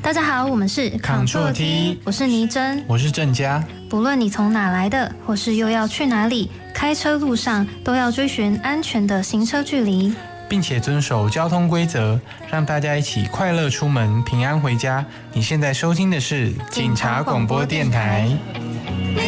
大家好，我们是 Control T， 我是倪真， 我是郑佳。 不论你从哪来的，或是又要去哪里，开车路上都要追寻安全的行车距离， 并且遵守交通规则，让大家一起快乐出门，平安回家。你现在收听的是警察广播电台。